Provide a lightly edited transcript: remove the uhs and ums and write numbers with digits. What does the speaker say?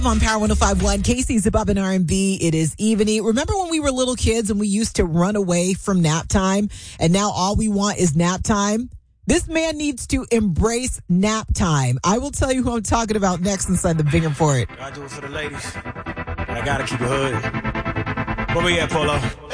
On Power 105.1, Casey's above an R&B. It is evening. Remember when we were little kids and we used to run away from nap time, and now all we want is nap time? This man needs to embrace nap time. I will tell you who I'm talking about next inside the Big Report. I do it for the ladies, but I gotta keep it hood. Where we at, Polo?